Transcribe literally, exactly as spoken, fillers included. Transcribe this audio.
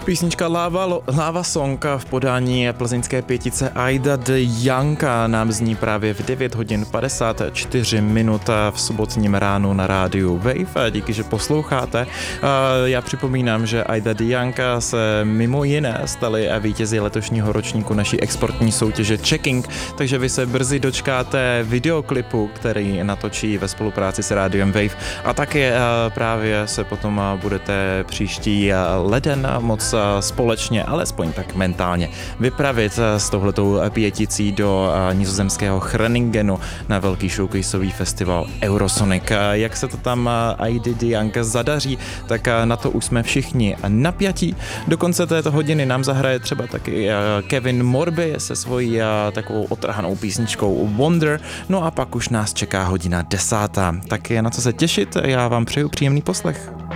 Písnička Lava, Lava Song v podání plzeňské pětice Aida de Janka nám zní právě v devět hodin padesát čtyři minut v sobotním ránu na rádiu Wave. Díky, že posloucháte. Já připomínám, že Aida de Janka se mimo jiné stali vítězi letošního ročníku naší exportní soutěže Checking, takže vy se brzy dočkáte videoklipu, který natočí ve spolupráci s rádiem Wave, a také právě se potom budete příští leden moc společně, alespoň tak mentálně, vypravit s touhletou pěticí do nizozemského Groningens na velký showcaseový festival Eurosonic. Jak se to tam Aida de Janka zadaří, tak na to už jsme všichni napjatí. Do konce této hodiny nám zahraje třeba taky Kevin Morby se svojí takovou otrhanou písničkou Wonder, no a pak už nás čeká hodina desátá. Tak je na co se těšit, já vám přeju příjemný poslech.